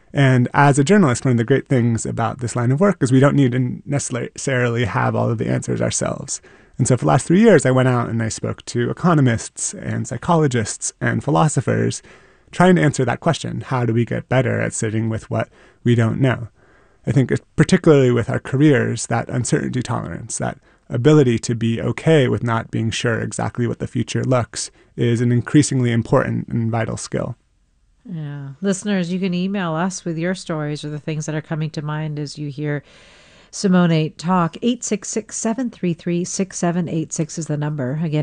And as a journalist, one of the great things about this line of work is we don't need to necessarily have all of the answers ourselves. And so for the last 3 years, I went out and I spoke to economists and psychologists and philosophers trying to answer that question. How do we get better at sitting with what we don't know? I think particularly with our careers, that uncertainty tolerance, that ability to be okay with not being sure exactly what the future looks is an increasingly important and vital skill. Yeah. Listeners, you can email us with your stories or the things that are coming to mind as you hear Simone talk. 866-733-6786 is the number. Again,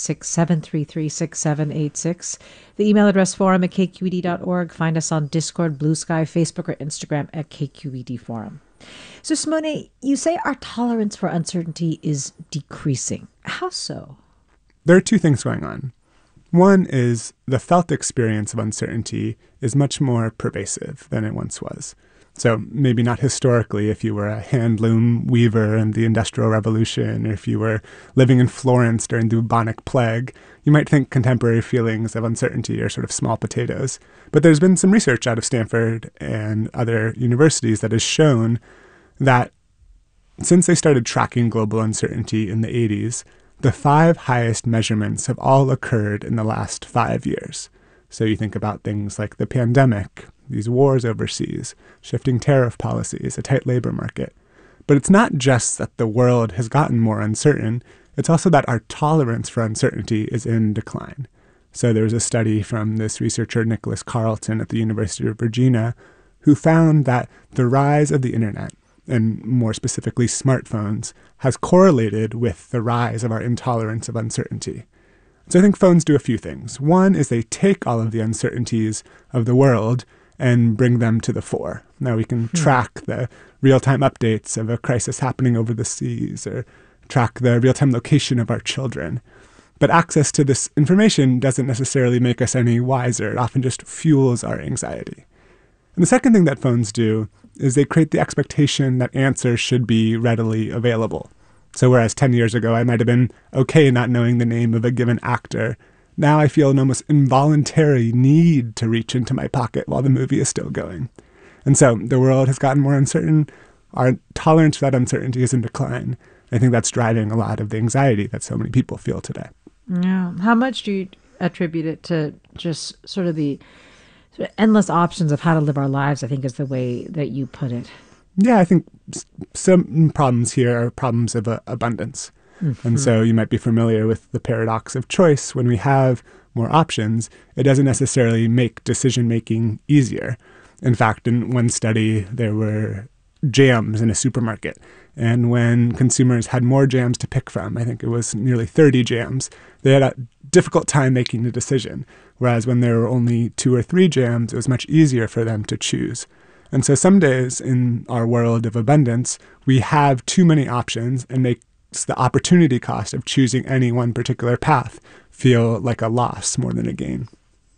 866-733-6786. The email address forum@kqed.org. Find us on Discord, Blue Sky, Facebook, or Instagram at KQED Forum. So, Simone, you say our tolerance for uncertainty is decreasing. How so? There are two things going on. One is the felt experience of uncertainty is much more pervasive than it once was. So maybe not historically if you were a handloom weaver in the Industrial Revolution, or if you were living in Florence during the bubonic plague, you might think contemporary feelings of uncertainty are sort of small potatoes. But there's been some research out of Stanford and other universities that has shown that since they started tracking global uncertainty in the 80s, the 5 highest measurements have all occurred in the last 5 years. So you think about things like the pandemic, these wars overseas, shifting tariff policies, a tight labor market. But it's not just that the world has gotten more uncertain, it's also that our tolerance for uncertainty is in decline. So there was a study from this researcher, Nicholas Carlton at the University of Virginia, who found that the rise of the internet, and more specifically smartphones, has correlated with the rise of our intolerance of uncertainty. So I think phones do a few things. One is they take all of the uncertainties of the world and bring them to the fore. Now we can track the real-time updates of a crisis happening over the seas, or track the real-time location of our children. But access to this information doesn't necessarily make us any wiser. It often just fuels our anxiety. And the second thing that phones do is they create the expectation that answers should be readily available. So whereas 10 years ago I might have been okay not knowing the name of a given actor, now I feel an almost involuntary need to reach into my pocket while the movie is still going. And so the world has gotten more uncertain. Our tolerance for that uncertainty is in decline. I think that's driving a lot of the anxiety that so many people feel today. Yeah. How much do you attribute it to just sort of the endless options of how to live our lives, I think is the way that you put it? Yeah, I think some problems here are problems of abundance. Mm-hmm. And so you might be familiar with the paradox of choice. When we have more options, it doesn't necessarily make decision-making easier. In fact, in one study, there were jams in a supermarket. And when consumers had more jams to pick from, I think it was nearly 30 jams, they had a difficult time making the decision. Whereas when there were only 2 or 3 jams, it was much easier for them to choose. And so some days in our world of abundance, we have too many options and makes the opportunity cost of choosing any one particular path feel like a loss more than a gain.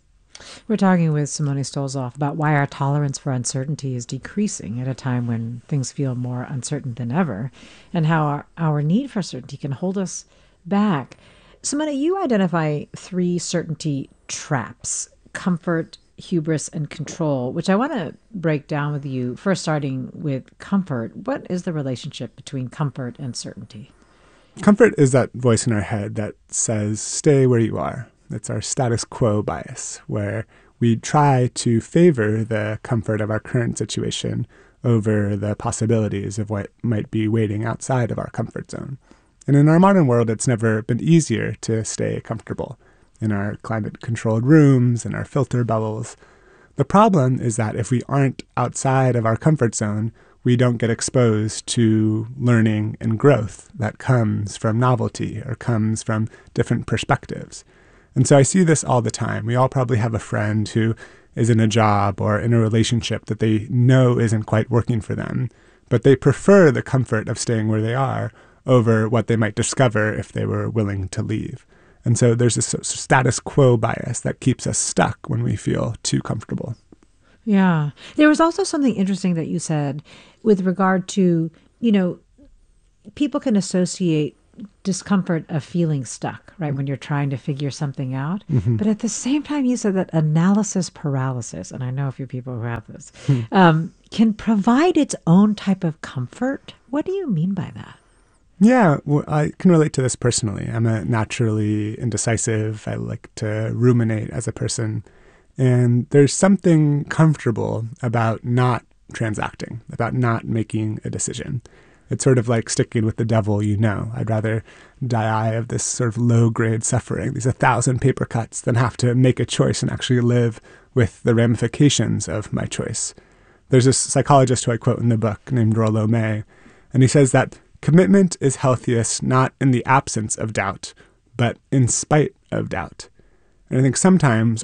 We're talking with Simone Stolzoff about why our tolerance for uncertainty is decreasing at a time when things feel more uncertain than ever, and how our need for certainty can hold us back. Simone, you identify 3 certainty traps: comfort, hubris, and control, which I want to break down with you. First, starting with comfort. What is the relationship between comfort and certainty? Comfort is that voice in our head that says, stay where you are. It's our status quo bias, where we try to favor the comfort of our current situation over the possibilities of what might be waiting outside of our comfort zone. And in our modern world, it's never been easier to stay comfortable in our climate-controlled rooms, in our filter bubbles. The problem is that if we aren't outside of our comfort zone, we don't get exposed to learning and growth that comes from novelty or comes from different perspectives. And so I see this all the time. We all probably have a friend who is in a job or in a relationship that they know isn't quite working for them, but they prefer the comfort of staying where they are over what they might discover if they were willing to leave. And so there's this status quo bias that keeps us stuck when we feel too comfortable. Yeah. There was also something interesting that you said with regard to, people can associate discomfort of feeling stuck, right, when you're trying to figure something out. Hmm. But at the same time, you said that analysis paralysis, and I know a few people who have this, Hmm. can provide its own type of comfort. What do you mean by that? Yeah, well, I can relate to this personally. I'm a naturally indecisive. I like to ruminate as a person. And there's something comfortable about not transacting, about not making a decision. It's sort of like sticking with the devil you know. I'd rather die of this sort of low-grade suffering, these 1,000 paper cuts, than have to make a choice and actually live with the ramifications of my choice. There's this psychologist who I quote in the book named Rollo May, and he says that commitment is healthiest not in the absence of doubt, but in spite of doubt. And I think sometimes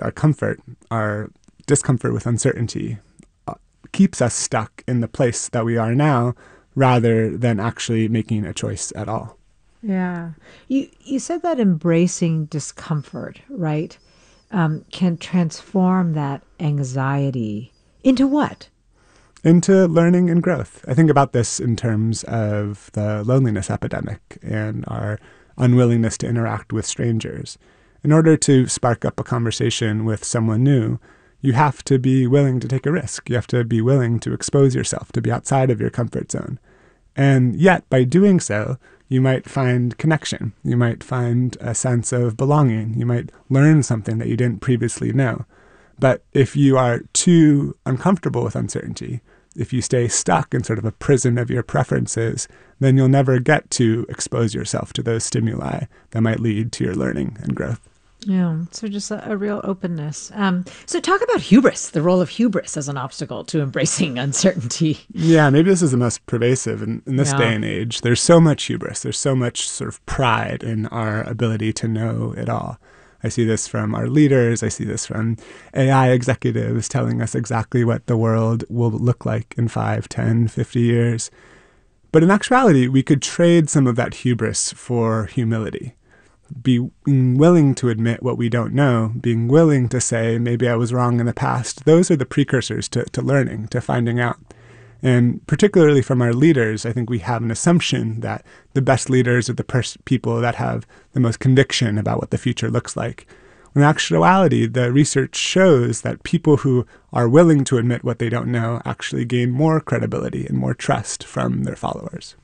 our discomfort with uncertainty, keeps us stuck in the place that we are now rather than actually making a choice at all. Yeah. You said that embracing discomfort, right, can transform that anxiety into what? Into learning and growth. I think about this in terms of the loneliness epidemic and our unwillingness to interact with strangers. In order to spark up a conversation with someone new, you have to be willing to take a risk. You have to be willing to expose yourself, to be outside of your comfort zone. And yet, by doing so, you might find connection. You might find a sense of belonging. You might learn something that you didn't previously know. But if you are too uncomfortable with uncertainty, if you stay stuck in sort of a prison of your preferences, then you'll never get to expose yourself to those stimuli that might lead to your learning and growth. Yeah, so just a real openness. So talk about hubris, the role of hubris as an obstacle to embracing uncertainty. Yeah, maybe this is the most pervasive in this Yeah. day and age. There's so much hubris. There's so much sort of pride in our ability to know it all. I see this from our leaders. I see this from AI executives telling us exactly what the world will look like in 5, 10, 50 years. But in actuality, we could trade some of that hubris for humility. Being willing to admit what we don't know, being willing to say, maybe I was wrong in the past. Those are the precursors to learning, to finding out. And particularly from our leaders, I think we have an assumption that the best leaders are the people that have the most conviction about what the future looks like. In actuality, the research shows that people who are willing to admit what they don't know actually gain more credibility and more trust from their followers.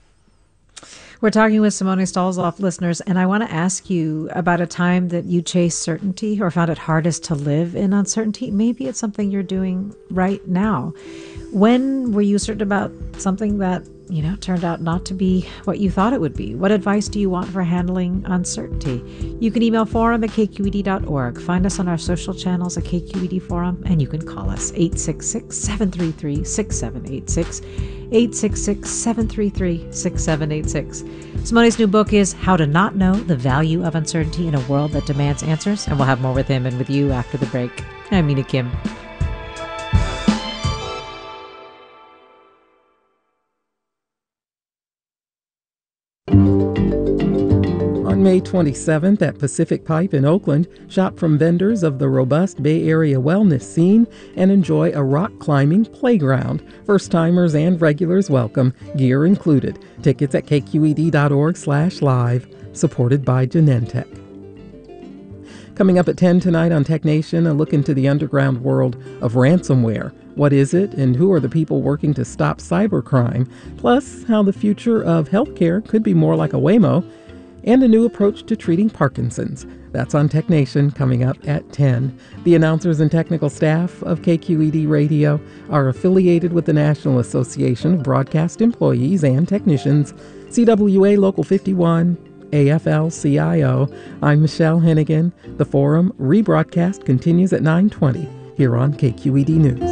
We're talking with Simone Stolzoff, listeners, and I want to ask you about a time that you chased certainty or found it hardest to live in uncertainty. Maybe it's something you're doing right now. When were you certain about something that, turned out not to be what you thought it would be? What advice do you want for handling uncertainty? You can email forum@kqed.org. Find us on our social channels at KQED Forum, and you can call us 866-733-6786, 866-733-6786. Simone's new book is How to Not Know the Value of Uncertainty in a World That Demands Answers, and we'll have more with him and with you after the break. I'm Mina Kim. On May 27th at Pacific Pipe in Oakland, shop from vendors of the robust Bay Area wellness scene and enjoy a rock climbing playground. First-timers and regulars welcome, gear included. Tickets at kqed.org/live, supported by Genentech. Coming up at 10 tonight on Tech Nation, a look into the underground world of ransomware. What is it, and who are the people working to stop cybercrime? Plus, how the future of healthcare could be more like a Waymo, and a new approach to treating Parkinson's. That's on Tech Nation coming up at 10. The announcers and technical staff of KQED Radio are affiliated with the National Association of Broadcast Employees and Technicians, CWA Local 51, AFL-CIO. I'm Michelle Hennigan. The Forum rebroadcast continues at 9:20 here on KQED News.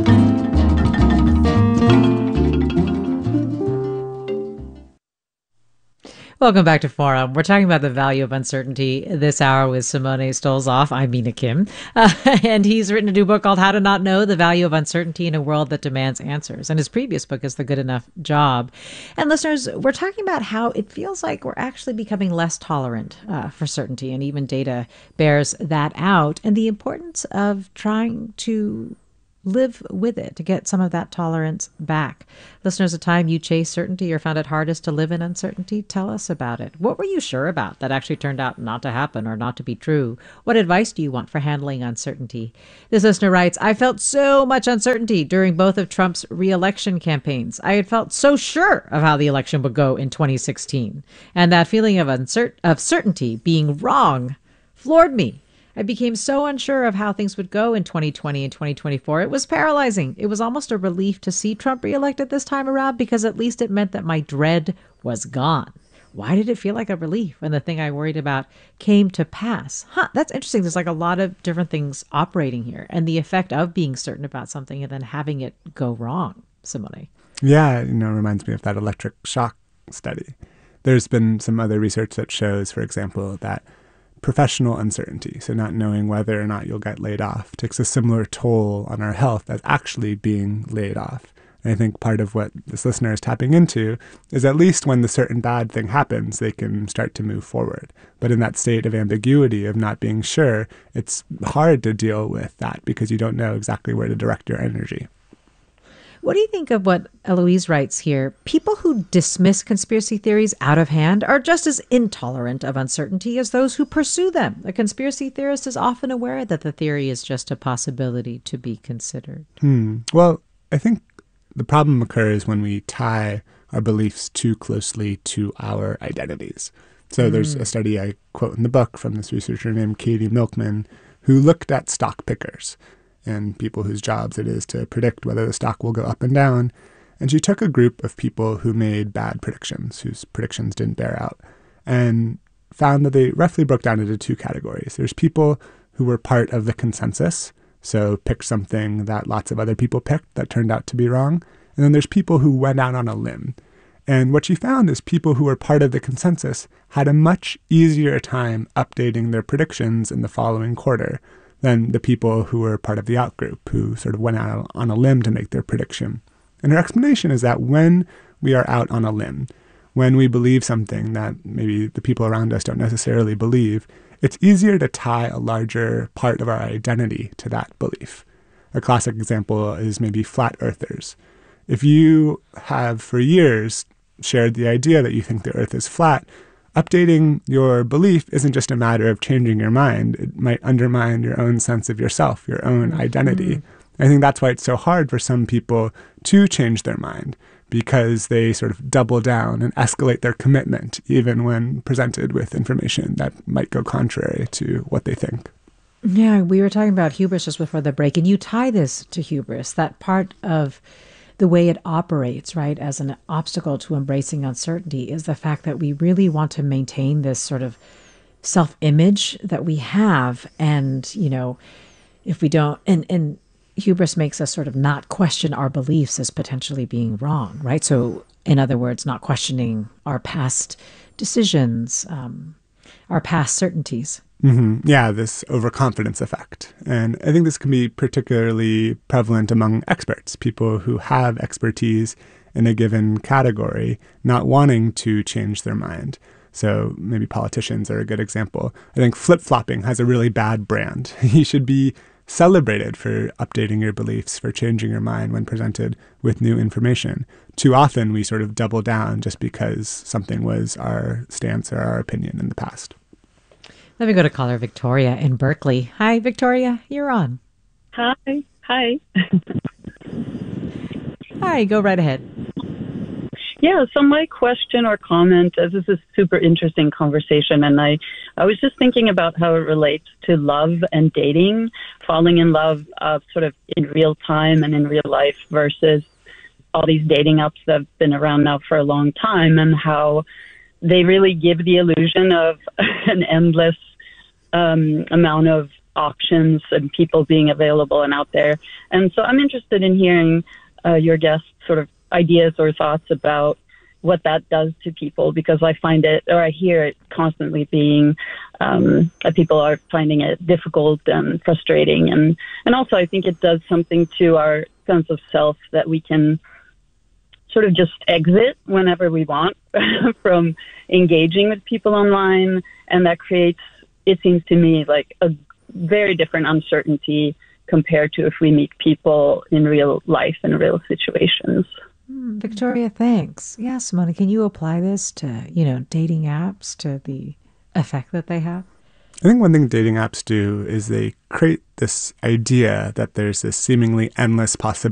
Welcome back to Forum. We're talking about the value of uncertainty this hour with Simone Stolzoff. I'm Mina Kim. And he's written a new book called How to Not Know the Value of Uncertainty in a World That Demands Answers. And his previous book is The Good Enough Job. And listeners, we're talking about how it feels like we're actually becoming less tolerant for certainty. And even data bears that out. And the importance of trying to live with it, to get some of that tolerance back. Listeners, a time you chased certainty or found it hardest to live in uncertainty? Tell us about it. What were you sure about that actually turned out not to happen or not to be true? What advice do you want for handling uncertainty? This listener writes, I felt so much uncertainty during both of Trump's re-election campaigns. I had felt so sure of how the election would go in 2016. And that feeling of certainty being wrong floored me. I became so unsure of how things would go in 2020 and 2024. It was paralyzing. It was almost a relief to see Trump reelected this time around because at least it meant that my dread was gone. Why did it feel like a relief when the thing I worried about came to pass? That's interesting. There's like a lot of different things operating here, and the effect of being certain about something and then having it go wrong, Simone. Yeah, it reminds me of that electric shock study. There's been some other research that shows, for example, that professional uncertainty, so not knowing whether or not you'll get laid off, takes a similar toll on our health as actually being laid off. And I think part of what this listener is tapping into is at least when the certain bad thing happens, they can start to move forward. But in that state of ambiguity, of not being sure, it's hard to deal with that because you don't know exactly where to direct your energy. What do you think of what Eloise writes here? People who dismiss conspiracy theories out of hand are just as intolerant of uncertainty as those who pursue them. A conspiracy theorist is often aware that the theory is just a possibility to be considered. Well, I think the problem occurs when we tie our beliefs too closely to our identities. So there's a study I quote in the book from this researcher named Katie Milkman, who looked at stock pickers and people whose jobs it is to predict whether the stock will go up and down. And she took a group of people who made bad predictions, whose predictions didn't bear out, and found that they roughly broke down into two categories. There's people who were part of the consensus, so picked something that lots of other people picked that turned out to be wrong. And then there's people who went out on a limb. And what she found is people who were part of the consensus had a much easier time updating their predictions in the following quarter than the people who were part of the outgroup, who sort of went out on a limb to make their prediction. And her explanation is that when we are out on a limb, when we believe something that maybe the people around us don't necessarily believe, it's easier to tie a larger part of our identity to that belief. A classic example is maybe flat earthers. If you have for years shared the idea that you think the earth is flat, updating your belief isn't just a matter of changing your mind. It might undermine your own sense of yourself, your own identity. I think that's why it's so hard for some people to change their mind, because they sort of double down and escalate their commitment, even when presented with information that might go contrary to what they think. Yeah, we were talking about hubris just before the break, and you tie this to hubris, that part of the way it operates, right, as an obstacle to embracing uncertainty is the fact that we really want to maintain this sort of self-image that we have. And, if we don't, and hubris makes us sort of not question our beliefs as potentially being wrong, right? So in other words, not questioning our past decisions, our past certainties. Yeah, this overconfidence effect. And I think this can be particularly prevalent among experts, people who have expertise in a given category, not wanting to change their mind. So maybe politicians are a good example. I think flip-flopping has a really bad brand. You should be celebrated for updating your beliefs, for changing your mind when presented with new information. Too often we sort of double down just because something was our stance or our opinion in the past. Let me go to caller Victoria in Berkeley. Hi, Victoria. You're on. Hi. Hi, go right ahead. Yeah, so my question or comment, this is a super interesting conversation, and I was just thinking about how it relates to love and dating, falling in love sort of in real time and in real life versus all these dating apps that have been around now for a long time, and how they really give the illusion of an endless amount of options and people being available and out there. And so I'm interested in hearing your guests' sort of ideas or thoughts about what that does to people, because I find it, or I hear it constantly being, that people are finding it difficult and frustrating. And also I think it does something to our sense of self that we can sort of just exit whenever we want from engaging with people online. And that creates, it seems to me, like a very different uncertainty compared to if we meet people in real life and real situations. Victoria, thanks. Yeah, Simone, can you apply this to, dating apps, to the effect that they have? I think one thing dating apps do is they create this idea that there's this seemingly endless possibility